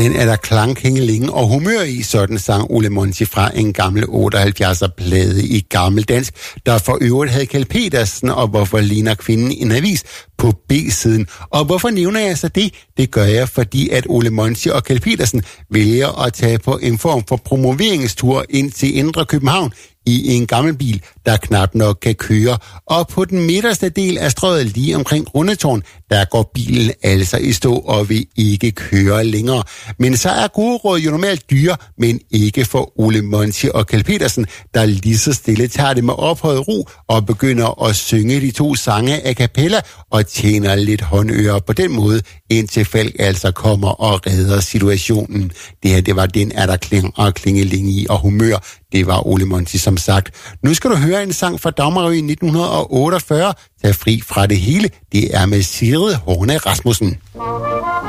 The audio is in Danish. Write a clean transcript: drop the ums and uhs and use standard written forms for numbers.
Den er der klang, klingeling og humør i, sådan sang Ole Monty fra en gammel 78'er-plade i gammeldansk, der for øvrigt havde Kjeld Petersen, og hvorfor ligner kvinden en avis på B-siden. Og hvorfor nævner jeg så det? Det gør jeg, fordi at Ole Monty og Kjeld Petersen vælger at tage på en form for promoveringstur ind til Indre København i en gammel bil, der knap nok kan køre. Og på den midterste del af strøget lige omkring Rundetårn, der går bilen altså i stå og vil ikke køre længere. Men så er gode råd jo normalt dyre, men ikke for Ole Monty og Kjeld Petersen, der lige så stille tager det med ophøjet ro og begynder at synge de to sange a cappella og tjener lidt håndører på den måde, indtil Falk altså kommer og redder situationen. Det her, det var den er der kling og klingeling i og humør. Det var Ole Monty som sagt. Nu skal du høre en sang fra Dagmarø i 1948. Tag fri fra det hele. Det er med Sigrid Horne Rasmussen.